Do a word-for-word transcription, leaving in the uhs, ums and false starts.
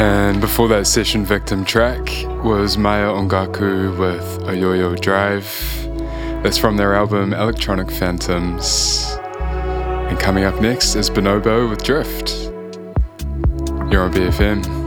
And before that session victim track was Maya Ongaku with Oyoyo Drive. That's from their album Electronic Phantoms. And coming up next is Bonobo with Drift. You're on B F M.